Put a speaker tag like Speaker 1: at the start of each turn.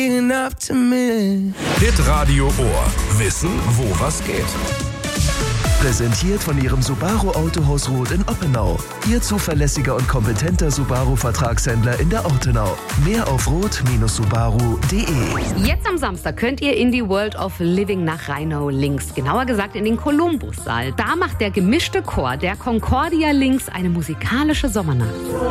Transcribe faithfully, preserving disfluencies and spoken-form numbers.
Speaker 1: Hitradio Ohr. Wissen, wo was geht.
Speaker 2: Präsentiert von Ihrem Subaru Autohaus Roth in Oppenau. Ihr zuverlässiger und kompetenter Subaru-Vertragshändler in der Ortenau. Mehr auf roth Subaru punkt de.
Speaker 3: Jetzt am Samstag könnt ihr in die World of Living nach Rheinau links, genauer gesagt in den Columbus-Saal. Da macht der gemischte Chor der Concordia links eine musikalische Sommernacht.